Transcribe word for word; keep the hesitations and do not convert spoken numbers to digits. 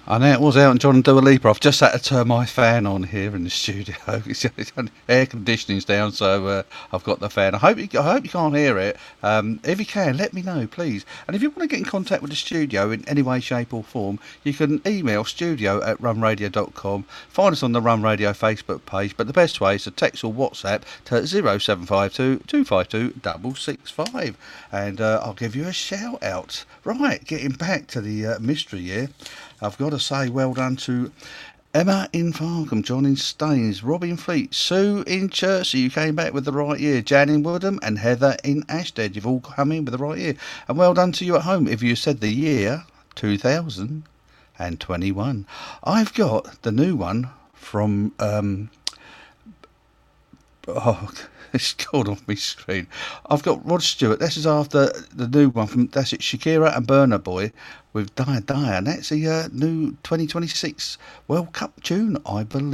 I know it was Elton John and Dua Lipa. I've just had to turn my fan on here in the studio. It's, it's, air conditioning's down, so uh, I've got the fan. I hope you, I hope you can't hear it. Um, if you can, let me know, please. And if you want to get in contact with the studio in any way, shape, or form, you can email studio at rumradio dot com. Find us on the Rum Radio Facebook page. But the best way is to text or WhatsApp to zero seven five two, two five two, six six five, and uh, I'll give you a shout out. Right, getting back to the uh, mystery here. I've got to say well done to Emma in Farnham, John in Staines, Robin Fleet, Sue in Chertsey, you came back with the right year, Jan in Woodham, and Heather in Ashstead. You've all come in with the right year. And well done to you at home if you said the year two thousand twenty-one. I've got the new one from... Um, oh, it's gone off my screen. I've got Rod Stewart. This is after the new one from, that's it, Shakira and Burna Boy with Dia Dia, and that's the uh, new twenty twenty-six World Cup tune, I believe.